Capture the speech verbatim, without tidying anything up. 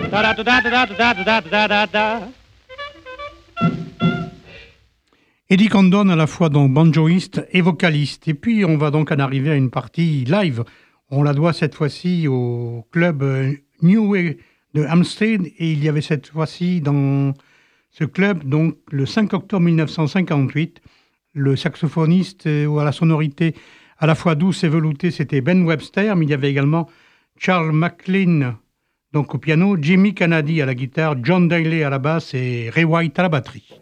Eddie Condon à la fois donc banjoiste et vocaliste. Et puis on va donc en arriver à une partie live. On la doit cette fois-ci au club New Way de Hampstead. Et il y avait cette fois-ci dans ce club, donc le cinq octobre mille neuf cent cinquante-huit, le saxophoniste à la sonorité à la fois douce et veloutée, c'était Ben Webster, mais il y avait également Charles McLean donc au piano, Jimmy Kennedy à la guitare, John Daly à la basse et Ray White à la batterie.